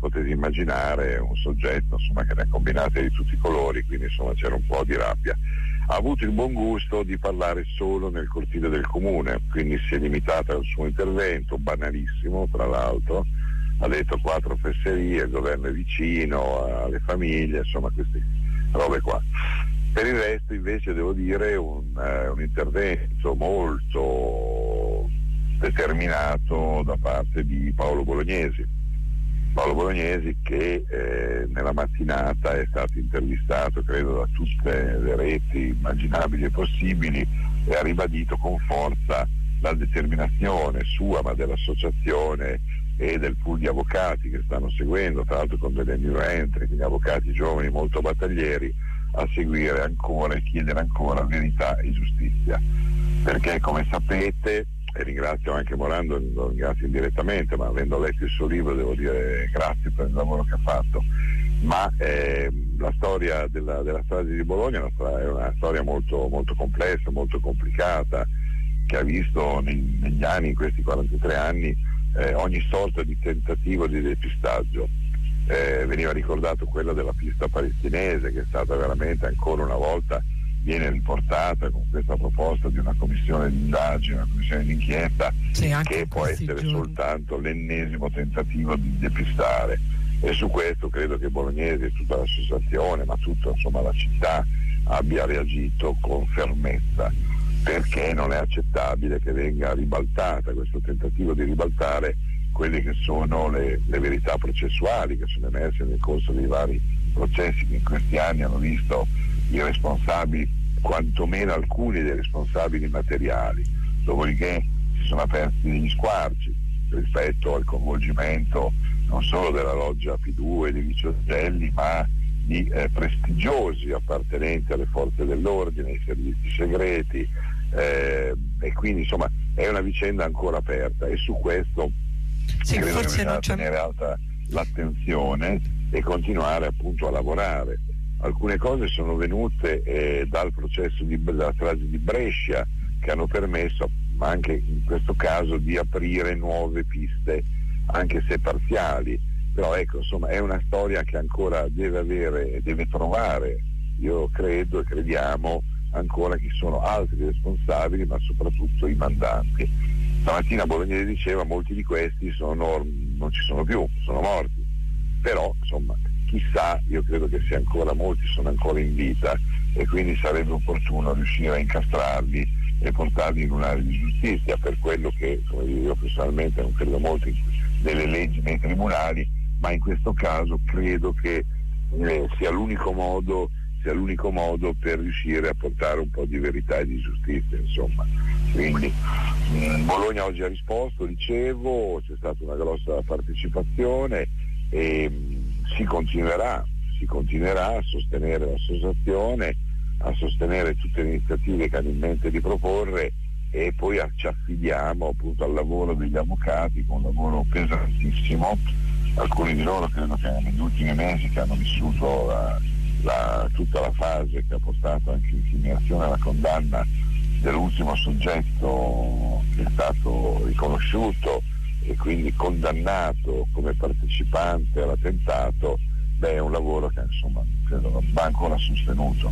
potete immaginare un soggetto insomma che ne ha combinate di tutti i colori, quindi insomma c'era un po' di rabbia. Ha avuto il buon gusto di parlare solo nel cortile del comune, quindi si è limitata al suo intervento, banalissimo tra l'altro, ha detto 4 fesserie, il governo è vicino alle famiglie, insomma queste robe qua. Per il resto invece devo dire un intervento molto determinato da parte di Paolo Bolognesi che nella mattinata è stato intervistato credo da tutte le reti immaginabili e possibili e ha ribadito con forza la determinazione sua ma dell'associazione e del pool di avvocati che stanno seguendo, tra l'altro con delle new entry, quindi avvocati giovani molto battaglieri, a seguire ancora e chiedere ancora verità e giustizia, perché come sapete, e ringrazio anche Morando, lo ringrazio indirettamente, ma avendo letto il suo libro devo dire grazie per il lavoro che ha fatto, ma la storia della strage di Bologna è una storia molto, molto complessa, molto complicata, che ha visto negli anni, in questi 43 anni, ogni sorta di tentativo di depistaggio. Veniva ricordato quello della pista palestinese, che è stata veramente ancora una volta viene riportata con questa proposta di una commissione di indagine, una commissione d'inchiesta, che può essere soltanto l'ennesimo tentativo di depistare, e su questo credo che Bolognesi e tutta l'associazione, ma tutta insomma la città, abbia reagito con fermezza, perché non è accettabile che venga ribaltata, questo tentativo di ribaltare quelle che sono le verità processuali che sono emerse nel corso dei vari processi che in questi anni hanno visto i responsabili, quantomeno alcuni dei responsabili materiali, dopodiché si sono aperti degli squarci rispetto al coinvolgimento non solo della loggia P2 di Vicioselli, ma di prestigiosi appartenenti alle forze dell'ordine, ai servizi segreti, e quindi insomma è una vicenda ancora aperta, e su questo credo forse che non bisogna tenere alta l'attenzione e continuare appunto a lavorare. Alcune cose sono venute dal processo della strage di Brescia, che hanno permesso, ma anche in questo caso, di aprire nuove piste, anche se parziali. Però ecco, insomma, è una storia che ancora deve avere e deve trovare, io credo e crediamo, ancora chi sono altri responsabili, ma soprattutto i mandanti. Stamattina Bolognesi diceva molti di questi non ci sono più, sono morti, però insomma chissà, io credo che sia ancora molti sono ancora in vita, e quindi sarebbe opportuno riuscire a incastrarli e portarli in un'area di giustizia, per quello che, come dire, io personalmente non credo molto nelle leggi nei tribunali, ma in questo caso credo che sia l'unico modo per riuscire a portare un po' di verità e di giustizia, insomma. Quindi Bologna oggi ha risposto, dicevo, c'è stata una grossa partecipazione e si continuerà a sostenere l'associazione, a sostenere tutte le iniziative che hanno in mente di proporre, e poi ci affidiamo appunto al lavoro degli avvocati, con un lavoro pesantissimo. Alcuni di loro credo che negli ultimi mesi che hanno vissuto tutta la fase che ha portato anche l'incriminazione alla condanna dell'ultimo soggetto che è stato riconosciuto e quindi condannato come partecipante all'attentato, è un lavoro che insomma credo va ancora sostenuto.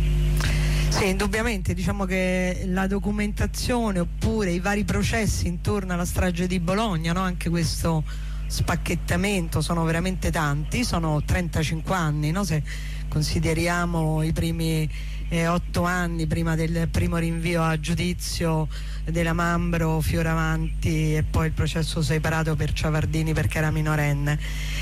Sì, indubbiamente, diciamo che la documentazione oppure i vari processi intorno alla strage di Bologna, no? Anche questo spacchettamento, sono veramente tanti, sono 35 anni, no? Se consideriamo i primi 8 anni prima del primo rinvio a giudizio della Mambro, Fioravanti, e poi il processo separato per Ciavardini perché era minorenne,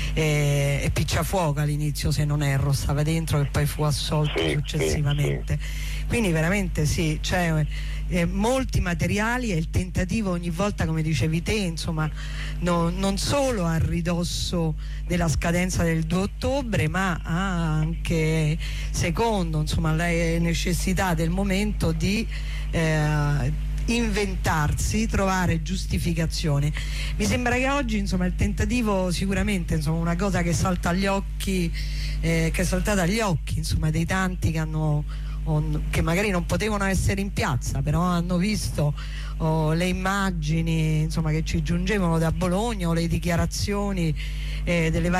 e Picciafuoco all'inizio, se non erro, stava dentro, e poi fu assolto successivamente. Quindi veramente sì, c'è molti materiali, e il tentativo ogni volta, come dicevi te, insomma, non solo a ridosso della scadenza del 2 ottobre, ma anche secondo, insomma, la necessità del momento di inventarsi, trovare giustificazioni. Mi sembra che oggi, insomma, il tentativo, sicuramente, insomma, una cosa che salta agli occhi, che è saltata agli occhi, insomma, dei tanti che magari non potevano essere in piazza, però hanno visto le immagini, insomma, che ci giungevano da Bologna, o le dichiarazioni delle varie